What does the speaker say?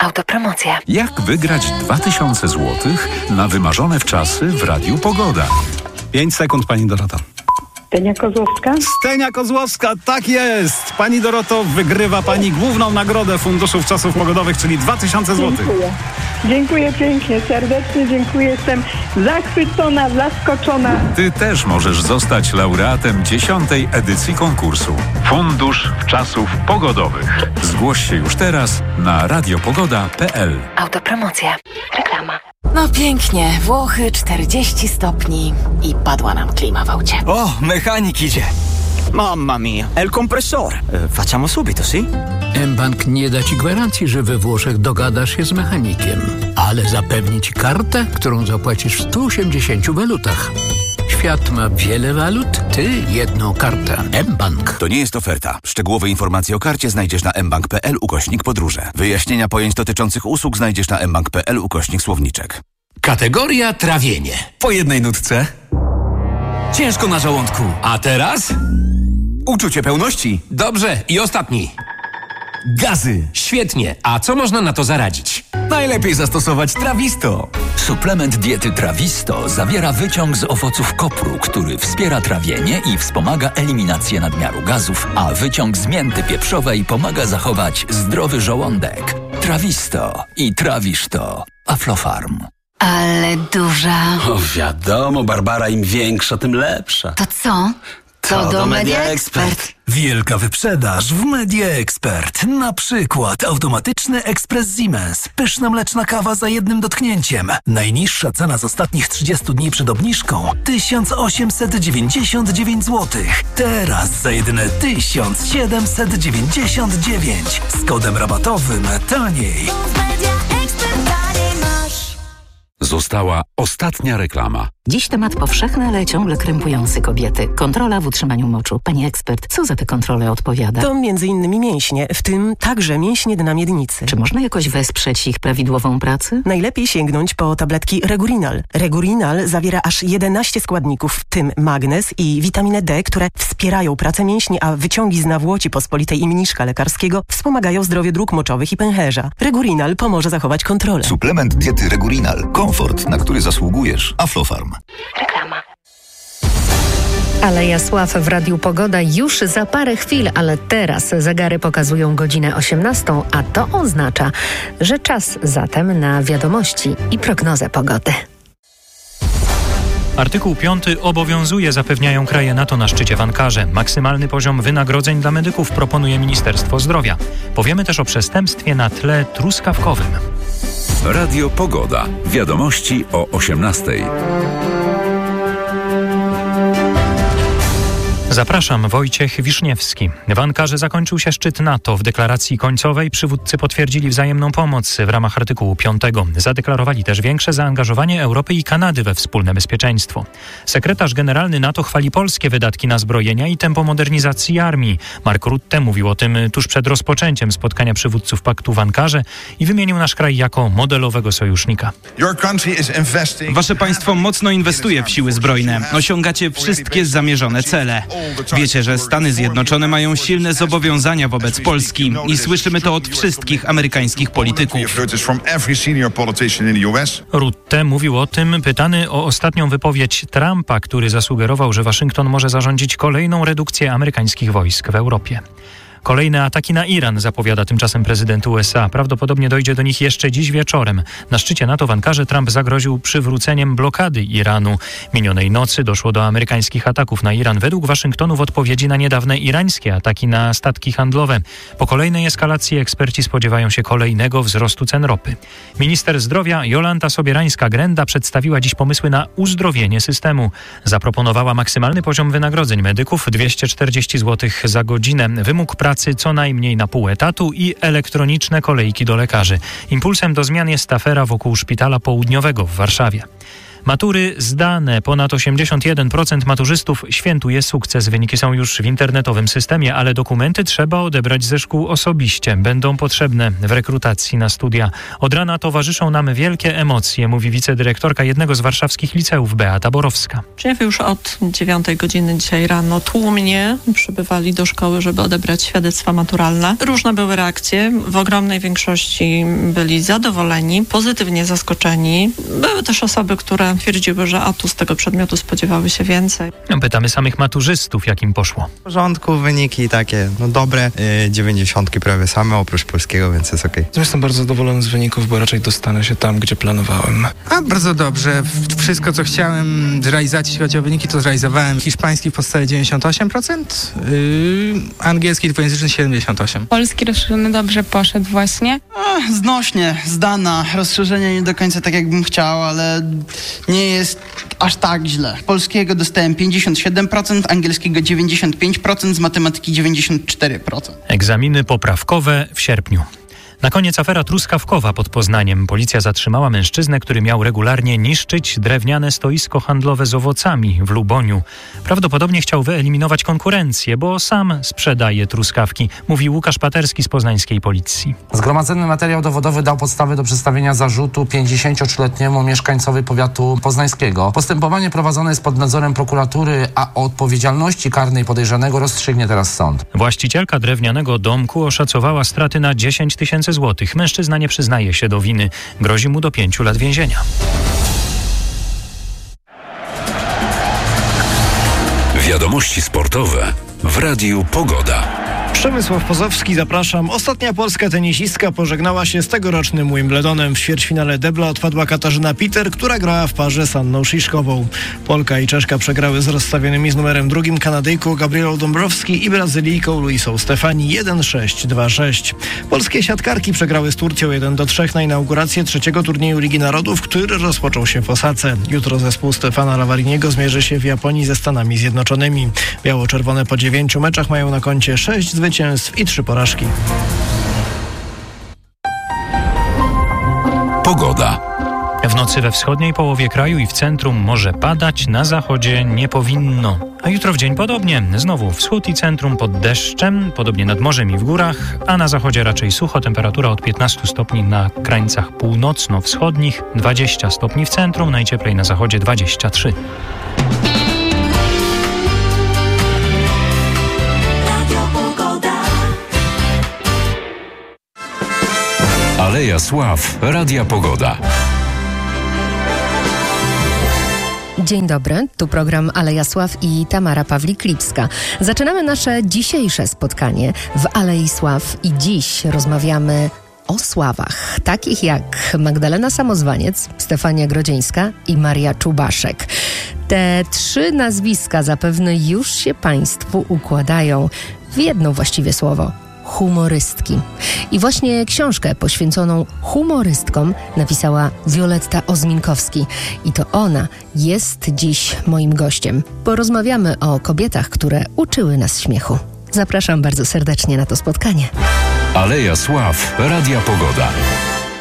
Autopromocja. Jak wygrać 2000 zł na wymarzone wczasy w Radiu Pogoda? 5 sekund, pani Dorota. Stenia Kozłowska? Stenia Kozłowska, tak jest! Pani Doroto, wygrywa pani główną nagrodę Funduszu Wczasów Pogodowych, czyli 2000 zł. Dziękuję. Dziękuję pięknie, serdecznie dziękuję. Jestem zachwycona, zaskoczona. Ty też możesz zostać laureatem 10. edycji konkursu Fundusz Wczasów Pogodowych. Zgłoś się już teraz na radiopogoda.pl. Autopromocja. Reklama. No pięknie, Włochy 40 stopni i padła nam klima w aucie. Oh, mechanik idzie. Mamma mia, è il compressore. Facciamo subito, sì? mBank nie da ci gwarancji, że we Włoszech dogadasz się z mechanikiem, ale zapewni ci kartę, którą zapłacisz w 180 walutach. Świat ma wiele walut, ty jedną kartę. mBank. To nie jest oferta. Szczegółowe informacje o karcie znajdziesz na mbank.pl/podróże. Wyjaśnienia pojęć dotyczących usług znajdziesz na mbank.pl/słowniczek. Kategoria trawienie. Po jednej nutce. Ciężko na żołądku. A teraz? Uczucie pełności. Dobrze, i ostatni. Gazy. Świetnie. A co można na to zaradzić? Najlepiej zastosować Trawisto. Suplement diety Trawisto zawiera wyciąg z owoców kopru, który wspiera trawienie i wspomaga eliminację nadmiaru gazów, a wyciąg z mięty pieprzowej pomaga zachować zdrowy żołądek. Trawisto i trawisz to. Aflofarm. Ale duża. O wiadomo, Barbara, im większa, tym lepsza. To co? To do Media Expert. Wielka wyprzedaż w Media Expert. Na przykład automatyczny ekspres Siemens. Pyszna mleczna kawa za jednym dotknięciem. Najniższa cena z ostatnich 30 dni przed obniżką 1899 zł. Teraz za jedyne 1799. Z kodem rabatowym taniej. Została ostatnia reklama. Dziś temat powszechny, ale ciągle krępujący kobiety. Kontrola w utrzymaniu moczu. Pani ekspert, co za te kontrole odpowiada? To m.in. mięśnie, w tym także mięśnie dna miednicy. Czy można jakoś wesprzeć ich prawidłową pracę? Najlepiej sięgnąć po tabletki Regurinal. Regurinal zawiera aż 11 składników, w tym magnez i witaminę D, które wspierają pracę mięśni, a wyciągi z nawłoci pospolitej i mniszka lekarskiego wspomagają zdrowie dróg moczowych i pęcherza. Regurinal pomoże zachować kontrolę. Suplement diety Regurinal. Komfort, na który zasługujesz. Aflofarm. Reklama. Aleja Sław w Radiu Pogoda już za parę chwil, ale teraz zegary pokazują godzinę 18, a to oznacza, że czas zatem na wiadomości i prognozę pogody. Artykuł 5 obowiązuje, zapewniają kraje NATO na szczycie w Ankarze. Maksymalny poziom wynagrodzeń dla medyków proponuje Ministerstwo Zdrowia. Powiemy też o przestępstwie na tle truskawkowym. Radio Pogoda. Wiadomości o 18:00. Zapraszam, Wojciech Wiszniewski. W Ankarze zakończył się szczyt NATO. W deklaracji końcowej przywódcy potwierdzili wzajemną pomoc w ramach artykułu 5. Zadeklarowali też większe zaangażowanie Europy i Kanady we wspólne bezpieczeństwo. Sekretarz generalny NATO chwali polskie wydatki na zbrojenia i tempo modernizacji armii. Mark Rutte mówił o tym tuż przed rozpoczęciem spotkania przywódców paktu w Ankarze i wymienił nasz kraj jako modelowego sojusznika. Wasze państwo mocno inwestuje w siły zbrojne. Osiągacie wszystkie zamierzone cele. Wiecie, że Stany Zjednoczone mają silne zobowiązania wobec Polski i słyszymy to od wszystkich amerykańskich polityków. Rutte mówił o tym, pytany o ostatnią wypowiedź Trumpa, który zasugerował, że Waszyngton może zarządzić kolejną redukcję amerykańskich wojsk w Europie. Kolejne ataki na Iran zapowiada tymczasem prezydent USA. Prawdopodobnie dojdzie do nich jeszcze dziś wieczorem. Na szczycie NATO w Ankarze Trump zagroził przywróceniem blokady Iranu. Minionej nocy doszło do amerykańskich ataków na Iran według Waszyngtonu w odpowiedzi na niedawne irańskie ataki na statki handlowe. Po kolejnej eskalacji eksperci spodziewają się kolejnego wzrostu cen ropy. Minister zdrowia Jolanta Sobierańska-Grenda przedstawiła dziś pomysły na uzdrowienie systemu. Zaproponowała maksymalny poziom wynagrodzeń medyków 240 zł za godzinę, wymóg pracy co najmniej na pół etatu i elektroniczne kolejki do lekarzy. Impulsem do zmian jest afera wokół Szpitala Południowego w Warszawie. Matury zdane. Ponad 81% maturzystów świętuje sukces. Wyniki są już w internetowym systemie, ale dokumenty trzeba odebrać ze szkół osobiście. Będą potrzebne w rekrutacji na studia. Od rana towarzyszą nam wielkie emocje, mówi wicedyrektorka jednego z warszawskich liceów Beata Borowska. Uczniowie już od 9 godziny dzisiaj rano tłumnie przybywali do szkoły, żeby odebrać świadectwa maturalne. Różne były reakcje. W ogromnej większości byli zadowoleni, pozytywnie zaskoczeni. Były też osoby, które twierdziły, że z tego przedmiotu spodziewały się więcej. Pytamy samych maturzystów, jak im poszło. W porządku, wyniki takie dobre, 90 prawie same, oprócz polskiego, więc jest okej. Jestem bardzo zadowolony z wyników, bo raczej dostanę się tam, gdzie planowałem. Bardzo dobrze. Wszystko, co chciałem zrealizować, jeśli chodzi o wyniki, to zrealizowałem. Hiszpański w podstawie 98%, angielski dwujęzyczny 78%. Polski rozszerzony dobrze poszedł właśnie. Znośnie, zdana. Rozszerzenie nie do końca tak, jakbym chciał, ale nie jest aż tak źle. Polskiego dostałem 57%, angielskiego 95%, z matematyki 94%. Egzaminy poprawkowe w sierpniu. Na koniec afera truskawkowa pod Poznaniem. Policja zatrzymała mężczyznę, który miał regularnie niszczyć drewniane stoisko handlowe z owocami w Luboniu. Prawdopodobnie chciał wyeliminować konkurencję, bo sam sprzedaje truskawki, mówi Łukasz Paterski z poznańskiej policji. Zgromadzony materiał dowodowy dał podstawy do przedstawienia zarzutu 53-letniemu mieszkańcowi powiatu poznańskiego. Postępowanie prowadzone jest pod nadzorem prokuratury, a o odpowiedzialności karnej podejrzanego rozstrzygnie teraz sąd. Właścicielka drewnianego domku oszacowała straty na 10 000 złotych. Mężczyzna nie przyznaje się do winy. Grozi mu do 5 lat więzienia. Wiadomości sportowe w Radiu Pogoda. Przemysław Pozowski, zapraszam. Ostatnia polska tenisistka pożegnała się z tegorocznym Wimbledonem. W ćwierćfinale debla odpadła Katarzyna Peter, która grała w parze z Anną Szyszkową. Polka i Czeszka przegrały z rozstawionymi z numerem 2 Kanadyjką Gabrielą Dąbrowski i Brazylijką Luisą Stefani 1-6, 2-6. Polskie siatkarki przegrały z Turcją 1-3 na inaugurację trzeciego turnieju Ligi Narodów, który rozpoczął się w Osace. Jutro zespół Stefana Lavariniego zmierzy się w Japonii ze Stanami Zjednoczonymi. Biało-czerwone po 9 meczach mają na koncie 6 zwycięstw i 3 porażki. Pogoda. W nocy we wschodniej połowie kraju i w centrum może padać, na zachodzie nie powinno. A jutro w dzień podobnie. Znowu wschód i centrum pod deszczem, podobnie nad morzem i w górach, a na zachodzie raczej sucho. Temperatura od 15 stopni na krańcach północno-wschodnich, 20 stopni w centrum, najcieplej na zachodzie 23. Aleja Sław, Radia Pogoda. Dzień dobry, tu program Aleja Sław i Tamara Pawlik-Lipska. Zaczynamy nasze dzisiejsze spotkanie w Alei Sław i dziś rozmawiamy o sławach, takich jak Magdalena Samozwaniec, Stefania Grodzieńska i Maria Czubaszek. Te 3 nazwiska zapewne już się Państwu układają w jedno właściwie słowo. Humorystki. I właśnie książkę poświęconą humorystkom napisała Wioletta Ozminkowski. I to ona jest dziś moim gościem. Porozmawiamy o kobietach, które uczyły nas śmiechu. Zapraszam bardzo serdecznie na to spotkanie. Aleja Sław, Radia Pogoda.